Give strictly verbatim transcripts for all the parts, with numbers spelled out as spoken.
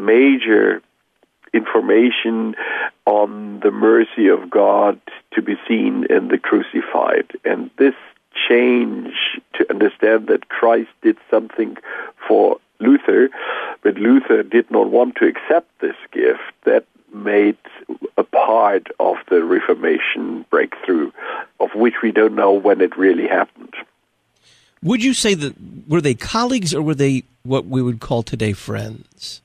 major information on the mercy of God to be seen in the crucified. And this change to understand that Christ did something for Luther, but Luther did not want to accept this gift, that made a part of the Reformation breakthrough, of which we don't know when it really happened. Would you say that, were they colleagues or were they what we would call today friends?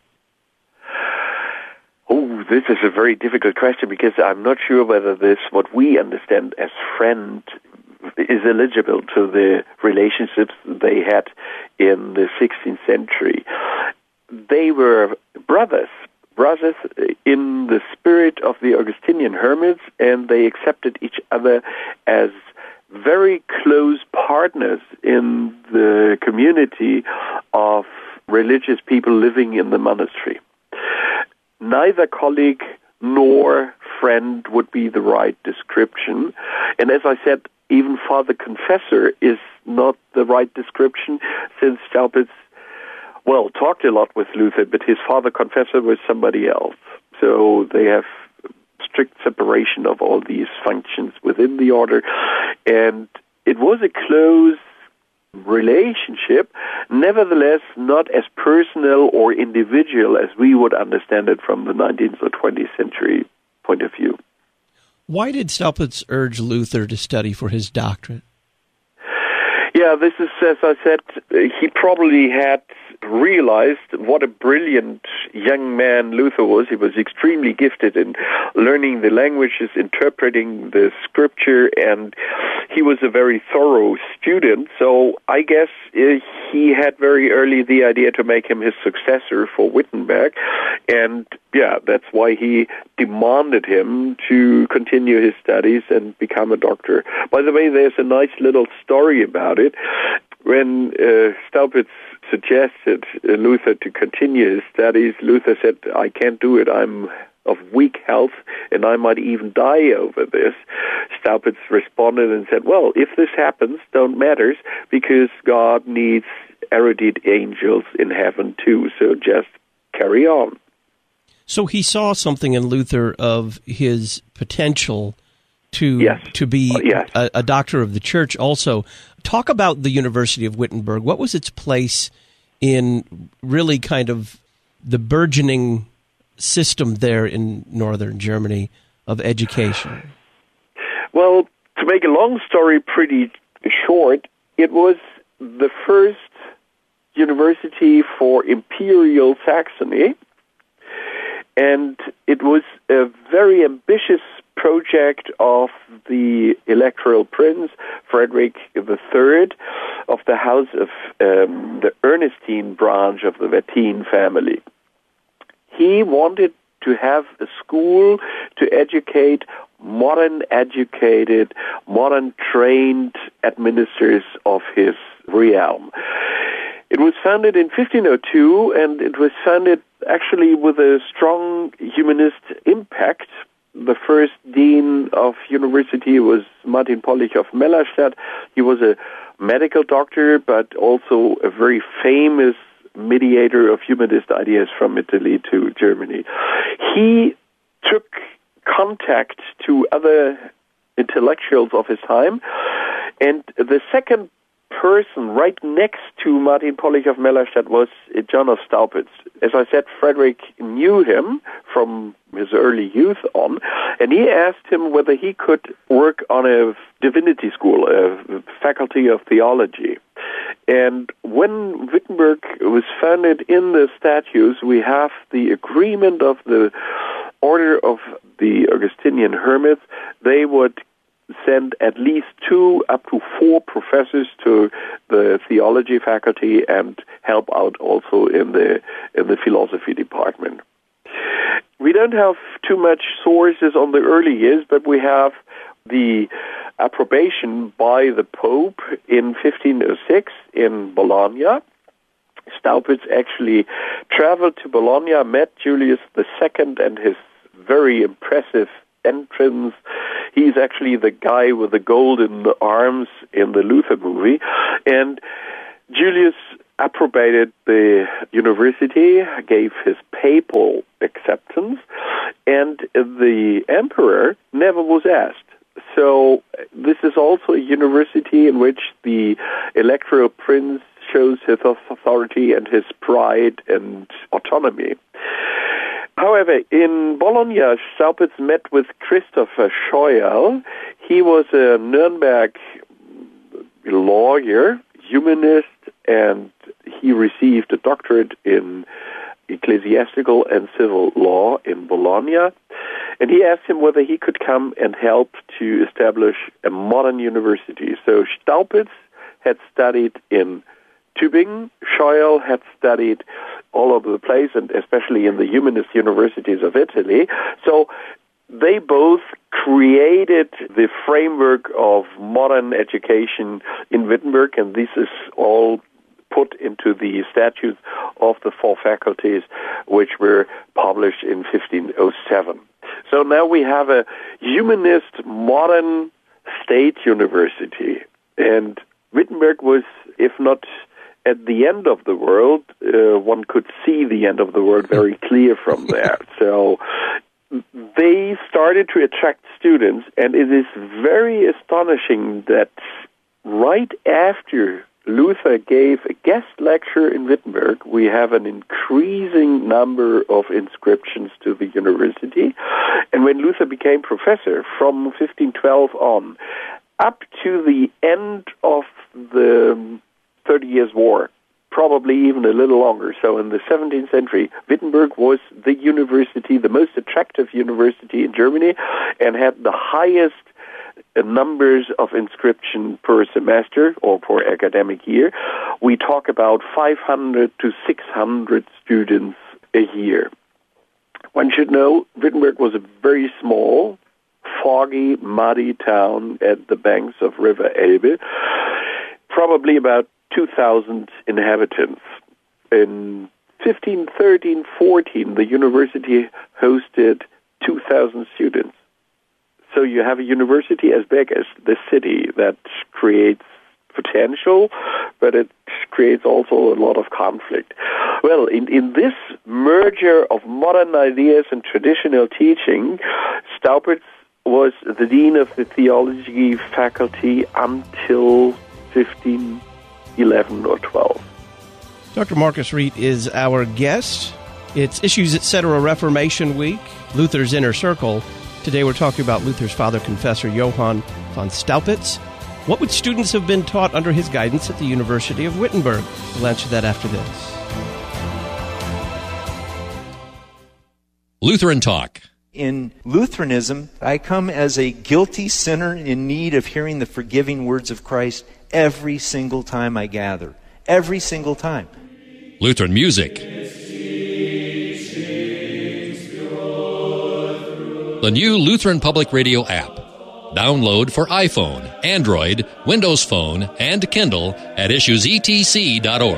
Oh, this is a very difficult question, because I'm not sure whether this, what we understand as friend, is eligible to the relationships they had in the sixteenth century. They were brothers, brothers in the spirit of the Augustinian hermits, and they accepted each other as very close partners in the community of religious people living in the monastery. Neither colleague nor friend would be the right description. And as I said, even Father Confessor is not the right description, since Staupitz, well, talked a lot with Luther, but his Father Confessor was somebody else. So they have strict separation of all these functions within the order. And it was a close relationship, nevertheless not as personal or individual as we would understand it from the nineteenth or twentieth century point of view. Why did Staupitz urge Luther to study for his doctorate? Yeah, this is, as I said, he probably had realized what a brilliant young man Luther was. He was extremely gifted in learning the languages, interpreting the scripture, and he was a very thorough student. So I guess uh, he had very early the idea to make him his successor for Wittenberg. And yeah, that's why he demanded him to continue his studies and become a doctor. By the way, there's a nice little story about it. When uh, Staupitz suggested uh, Luther to continue his studies, Luther said, I can't do it, I'm of weak health, and I might even die over this. Staupitz responded and said, well, if this happens, don't matter, because God needs erudite angels in heaven too, so just carry on. So he saw something in Luther of his potential to yes. to be uh, yes. a, a doctor of the church also. Talk about the University of Wittenberg. What was its place in really kind of the burgeoning system there in northern Germany of education? Well, to make a long story pretty short, it was the first university for Imperial Saxony, and it was a very ambitious project of the Electoral Prince, Frederick the Third, of the house of um, the Ernestine branch of the Wettin family. He wanted to have a school to educate modern educated, modern trained administrators of his realm. It was founded in fifteen oh two, and it was founded actually with a strong humanist impact. The first dean of university was Martin Pollich of Mellerstadt. He was a medical doctor, but also a very famous mediator of humanist ideas from Italy to Germany. He took contact to other intellectuals of his time, and the second person right next to Martin Pollich of Mellerstadt was John of Staupitz. As I said, Frederick knew him from his early youth on, and he asked him whether he could work on a divinity school, a faculty of theology. And when Wittenberg was founded in the statutes, we have the agreement of the order of the Augustinian hermits. They would send at least two, up to four professors to the theology faculty and help out also in the in the philosophy department. We don't have too much sources on the early years, but we have the approbation by the Pope in fifteen oh six in Bologna. Staupitz actually traveled to Bologna, met Julius the Second and his very impressive entrance. He's actually the guy with the golden arms in the Luther movie. And Julius approbated the university, gave his papal acceptance, and the emperor never was asked. So this is also a university in which the electoral prince shows his authority and his pride and autonomy. However, in Bologna, Staupitz met with Christopher Scheuer. He was a Nuremberg lawyer, humanist, and he received a doctorate in ecclesiastical and civil law in Bologna. And he asked him whether he could come and help to establish a modern university. So Staupitz had studied in Tübingen. Scheuer had studied all over the place, and especially in the humanist universities of Italy. So they both created the framework of modern education in Wittenberg, and this is all put into the statutes of the four faculties, which were published in fifteen oh seven. So now we have a humanist, modern state university, and Wittenberg was, if not at the end of the world, uh, one could see the end of the world very clear from there. So they started to attract students, and it is very astonishing that right after Luther gave a guest lecture in Wittenberg, we have an increasing number of inscriptions to the university. And when Luther became professor from fifteen twelve on, up to the end of the Thirty Years' War, probably even a little longer. So in the seventeenth century, Wittenberg was the university, the most attractive university in Germany, and had the highest numbers of inscription per semester or per academic year. We talk about five hundred to six hundred students a year. One should know Wittenberg was a very small, foggy, muddy town at the banks of River Elbe, probably about two thousand inhabitants. In fifteen thirteen fourteen, the university hosted two thousand students. So you have a university as big as the city that creates potential, but it creates also a lot of conflict. Well, in, in this merger of modern ideas and traditional teaching, Staupitz was the dean of the theology faculty until fifteen eleven or twelve. Doctor Marcus Riet is our guest. It's Issues Etc. Reformation Week, Luther's Inner Circle. Today we're talking about Luther's father confessor Johann von Staupitz. What would students have been taught under his guidance at the University of Wittenberg? We'll answer that after this. Lutheran Talk. In Lutheranism, I come as a guilty sinner in need of hearing the forgiving words of Christ every single time I gather. Every single time. Lutheran music. The new Lutheran Public Radio app. Download for iPhone, Android, Windows Phone, and Kindle at issues e t c dot org.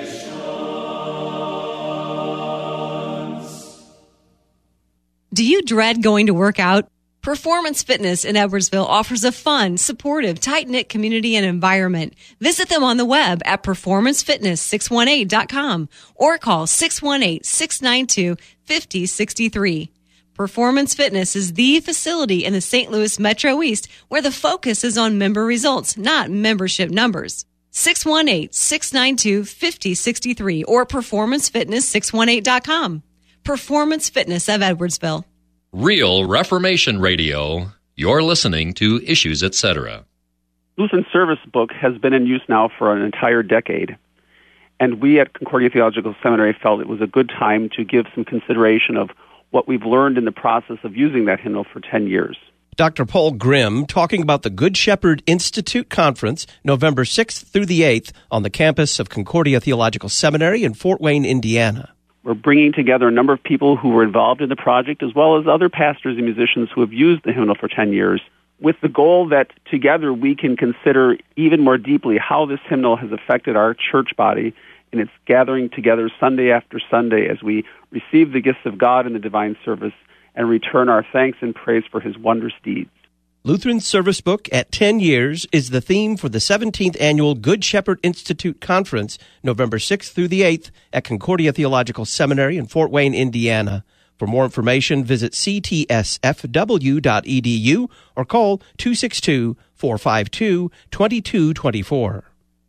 Do you dread going to work out? Performance Fitness in Edwardsville offers a fun, supportive, tight-knit community and environment. Visit them on the web at performance fitness six one eight dot com or call six one eight, six nine two, five zero six three. Performance Fitness is the facility in the Saint Louis Metro East where the focus is on member results, not membership numbers. six one eight, six nine two, five zero six three or performance fitness six one eight dot com. Performance Fitness of Edwardsville. Real Reformation Radio. You're listening to Issues Etc. Lutheran Service Book has been in use now for an entire decade. And we at Concordia Theological Seminary felt it was a good time to give some consideration of what we've learned in the process of using that hymnal for ten years. Doctor Paul Grimm talking about the Good Shepherd Institute Conference, November sixth through the eighth on the campus of Concordia Theological Seminary in Fort Wayne, Indiana. We're bringing together a number of people who were involved in the project, as well as other pastors and musicians who have used the hymnal for ten years, with the goal that together we can consider even more deeply how this hymnal has affected our church body in its gathering together Sunday after Sunday as we receive the gifts of God in the divine service and return our thanks and praise for his wondrous deeds. Lutheran Service Book at ten years is the theme for the seventeenth Annual Good Shepherd Institute Conference, November sixth through the eighth at Concordia Theological Seminary in Fort Wayne, Indiana. For more information, visit c t s f w dot e d u or call two six two, four five two, two two two four.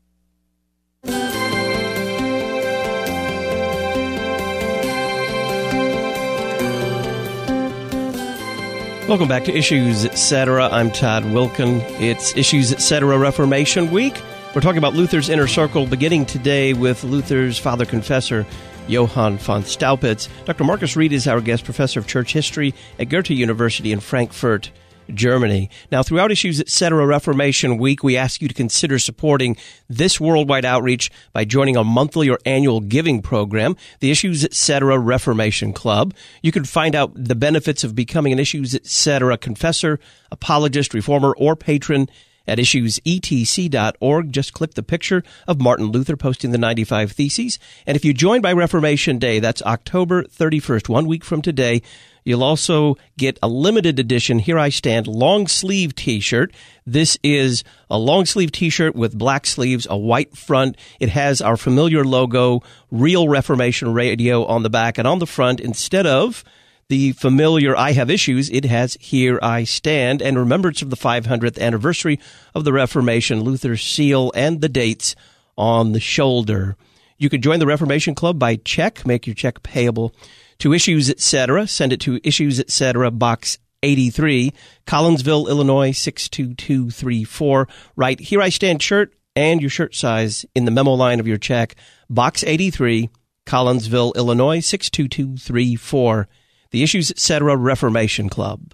Welcome back to Issues Etc. I'm Todd Wilken. It's Issues Etc. Reformation Week. We're talking about Luther's Inner Circle, beginning today with Luther's Father Confessor, Johann von Staupitz. Doctor Marcus Reed is our guest, professor of church history at Goethe University in Frankfurt, Germany. Now, throughout Issues Etc. Reformation Week, we ask you to consider supporting this worldwide outreach by joining a monthly or annual giving program, the Issues Etc. Reformation Club. You can find out the benefits of becoming an Issues Etc. confessor, apologist, reformer, or patron at issues e t c dot org. Just click the picture of Martin Luther posting the ninety-five Theses. And if you join by Reformation Day, that's October thirty-first, one week from today, you'll also get a limited edition Here I Stand long sleeve t-shirt. This is a long sleeve t-shirt with black sleeves, a white front. It has our familiar logo, Real Reformation Radio, on the back. And on the front, instead of the familiar I Have Issues, it has Here I Stand, and remembrance of the five hundredth anniversary of the Reformation, Luther's seal, and the dates on the shoulder. You can join the Reformation Club by check. Make your check payable to Issues Etc. Send it to Issues Etc. Box eighty-three, Collinsville, Illinois, six two two three four. Write Here I Stand shirt and your shirt size in the memo line of your check. Box eighty-three, Collinsville, Illinois, six two two three four. The Issues Etc. Reformation Club.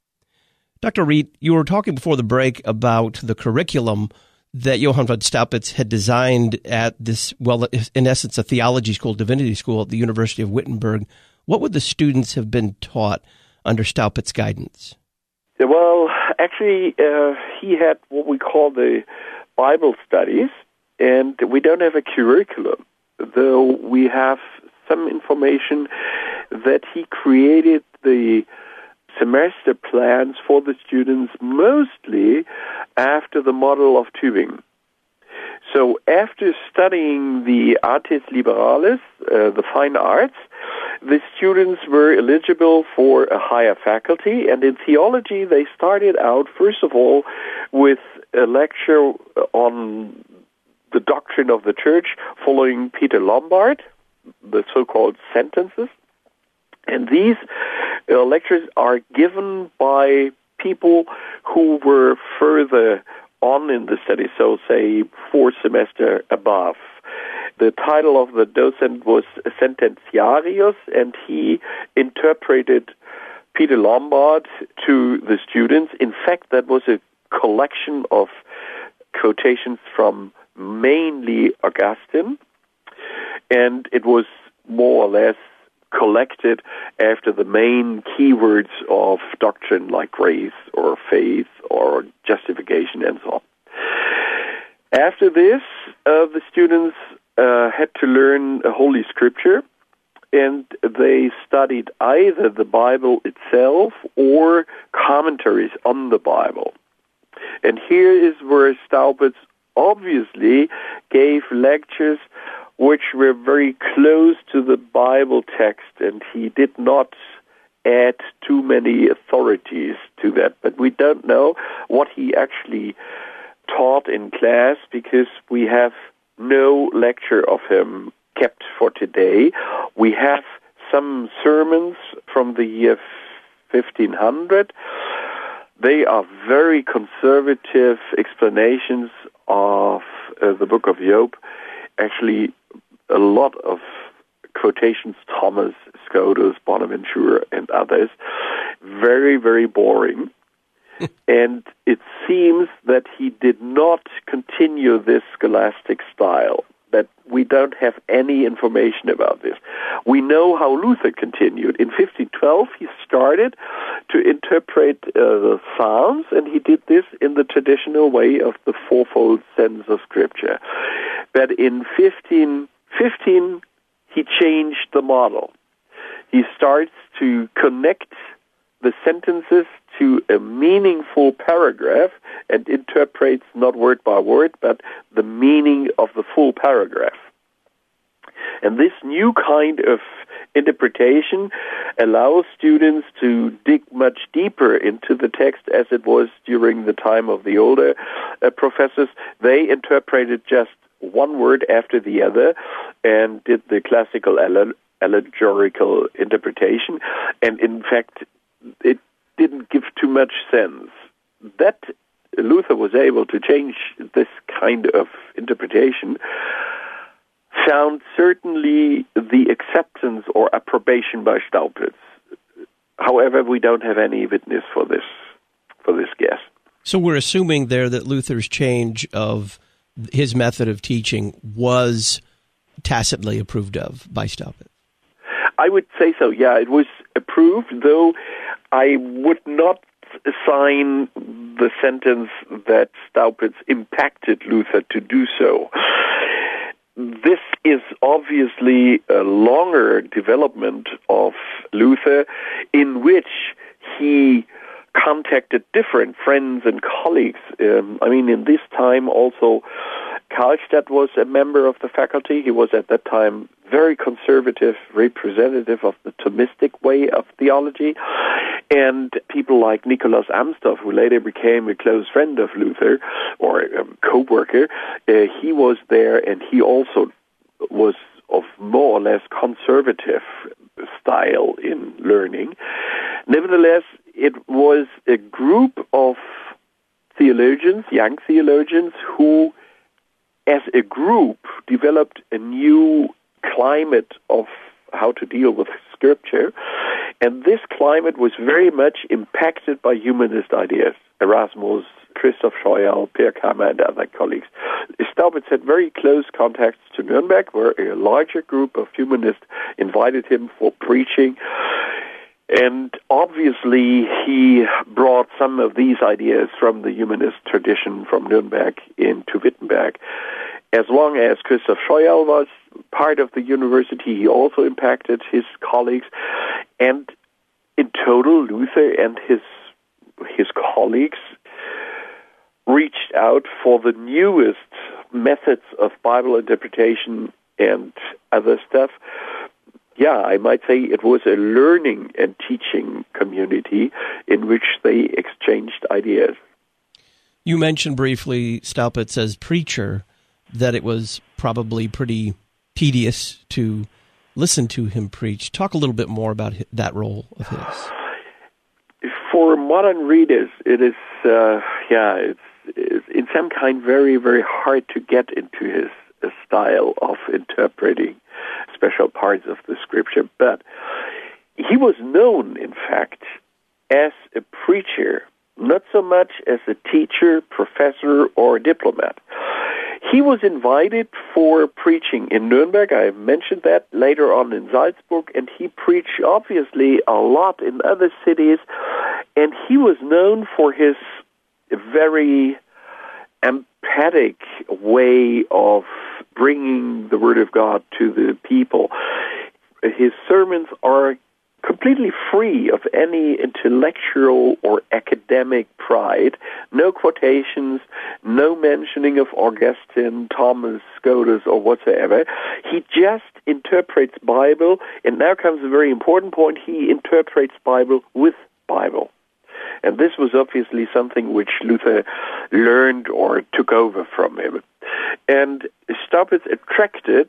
Doctor Reed, you were talking before the break about the curriculum that Johann von Staupitz had designed at this, well, in essence, a theology school, divinity school at the University of Wittenberg. What would the students have been taught under Staupitz's guidance? Yeah, well, actually, uh, he had what we call the Bible studies, and we don't have a curriculum, though we have some information that he created the semester plans for the students mostly after the model of Tübingen. So after studying the Artes Liberales, uh, the fine arts, the students were eligible for a higher faculty, and in theology they started out, first of all, with a lecture on the doctrine of the church following Peter Lombard, the so-called sentences. And these uh, lectures are given by people who were further on in the study, so say four semester above. The title of the docent was Sententiarius, and he interpreted Peter Lombard to the students. In fact, that was a collection of quotations from mainly Augustine, and it was more or less collected after the main keywords of doctrine like grace or faith or justification and so on. After this, uh, the students uh, had to learn a Holy Scripture, and they studied either the Bible itself or commentaries on the Bible. And here is where Staupitz obviously gave lectures which were very close to the Bible text, and he did not add too many authorities to that. But we don't know what he actually taught in class because we have no lecture of him kept for today. We have some sermons from the year fifteen hundred. They are very conservative explanations of uh, the book of Job. Actually, a lot of quotations, Thomas, Scotus, Bonaventure, and others, very, very boring. And it seems that he did not continue this scholastic style, that we don't have any information about this. We know how Luther continued. In fifteen twelve, he started to interpret uh, the Psalms, and he did this in the traditional way of the fourfold sense of Scripture. But in fifteen fifteen, he changed the model. He starts to connect the sentences to a meaningful paragraph and interprets not word by word, but the meaning of the full paragraph. And this new kind of interpretation allows students to dig much deeper into the text as it was during the time of the older uh, professors. They interpreted just one word after the other and did the classical alle- allegorical interpretation. And in fact, it didn't give too much sense. That Luther was able to change this kind of interpretation found certainly the acceptance or approbation by Staupitz. However, we don't have any witness for this for this guess. So we're assuming there that Luther's change of his method of teaching was tacitly approved of by Staupitz. I would say so, yeah. It was approved, though I would not assign the sentence that Staupitz impacted Luther to do so. This is obviously a longer development of Luther in which he contacted different friends and colleagues. Um, I mean, in this time also, Karlstadt was a member of the faculty. He was at that time very conservative representative of the Thomistic way of theology. And people like Nikolaus Amsdorff, who later became a close friend of Luther, or a co-worker, uh, he was there, and he also was of more or less conservative style in learning. Nevertheless, it was a group of theologians, young theologians, who, as a group, developed a new climate of how to deal with Scripture. And this climate was very much impacted by humanist ideas. Erasmus, Christoph Scheuerl, Per Kammer, and other colleagues. Staupitz had very close contacts to Nuremberg, where a larger group of humanists invited him for preaching. And obviously, he brought some of these ideas from the humanist tradition from Nuremberg into Wittenberg. As long as Christoph Scheuerl was part of the university, he also impacted his colleagues. And in total, Luther and his his colleagues reached out for the newest methods of Bible interpretation and other stuff. Yeah, I might say it was a learning and teaching community in which they exchanged ideas. You mentioned briefly Staupitz as preacher, that it was probably pretty tedious to listen to him preach. Talk a little bit more about that role of his. For modern readers, it is, uh, yeah, it's, it's in some kind very, very hard to get into his uh, style of interpreting special parts of the Scripture. But he was known, in fact, as a preacher, not so much as a teacher, professor, or diplomat. He was invited for preaching in Nuremberg. I mentioned that later on in Salzburg, and he preached obviously a lot in other cities, and he was known for his very emphatic way of bringing the Word of God to the people. His sermons are completely free of any intellectual or academic pride. No quotations, no mentioning of Augustine, Thomas, Scotus, or whatsoever. He just interprets Bible, and now comes a very important point, he interprets Bible with Bible. And this was obviously something which Luther learned or took over from him. And Staupitz attracted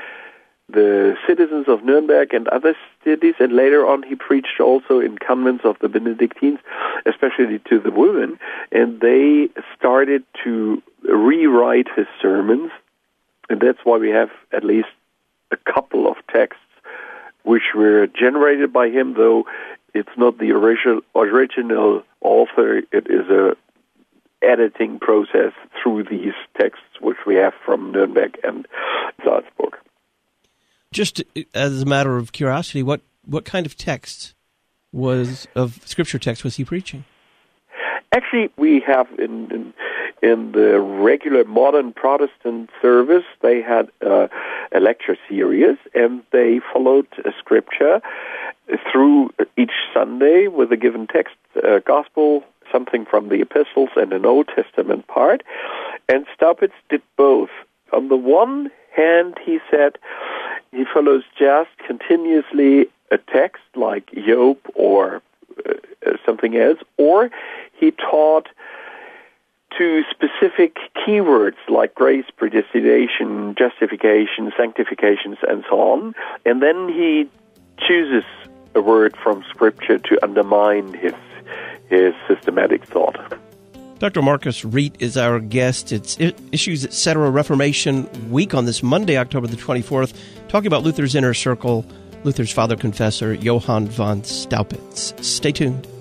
the citizens of Nuremberg and other cities, and later on he preached also in convents of the Benedictines, especially to the women, and they started to rewrite his sermons, and that's why we have at least a couple of texts which were generated by him, though it's not the original original author. It is a editing process through these texts which we have from Nuremberg and Salzburg. Just as a matter of curiosity, what, what kind of texts was of scripture text was he preaching? Actually, we have in in, in the regular modern Protestant service, they had uh, a lecture series, and they followed a scripture. through each Sunday with a given text, uh, gospel, something from the epistles and an Old Testament part. And Staupitz did both. On the one hand, he said he follows just continuously a text like Job or uh, something else, or he taught to specific keywords like grace, predestination, justification, sanctifications, and so on. And then he chooses a word from Scripture to undermine his his systematic thought. Doctor Marcus Reet is our guest. It's Issues Etc. Reformation Week on this Monday, October the twenty-fourth, talking about Luther's inner circle, Luther's father confessor, Johann von Staupitz. Stay tuned.